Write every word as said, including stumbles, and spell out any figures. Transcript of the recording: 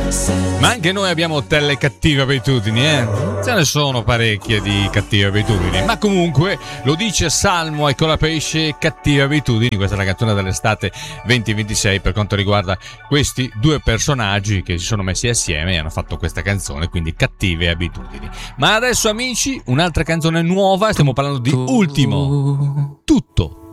Ma anche noi abbiamo delle cattive abitudini, eh? Ce ne sono parecchie di cattive abitudini. Ma comunque lo dice Salmo e Colapesce, cattive abitudini. Questa è la canzone dell'estate venti ventisei per quanto riguarda questi due personaggi che si sono messi assieme e hanno fatto questa canzone, quindi cattive abitudini. Ma adesso amici, un'altra canzone nuova, stiamo parlando di Ultimo. Tutto.